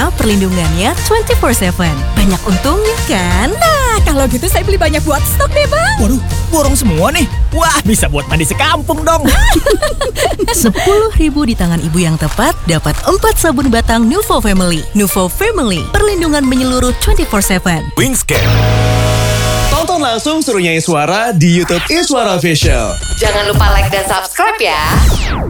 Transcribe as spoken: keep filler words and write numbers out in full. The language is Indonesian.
Suara perlindungannya dua puluh empat tujuh. Banyak untungnya kan? Nah, kalau gitu saya beli banyak buat stok deh, Bang. Waduh, borong semua nih. Wah, bisa buat mandi sekampung dong. Sepuluh ribu di tangan ibu yang tepat, dapat empat sabun batang Nuvo Family. Nuvo Family, perlindungan menyeluruh dua puluh empat tujuh. Wingscape. Tonton langsung serunya Iswara di YouTube Iswara Official. Jangan lupa like dan subscribe ya.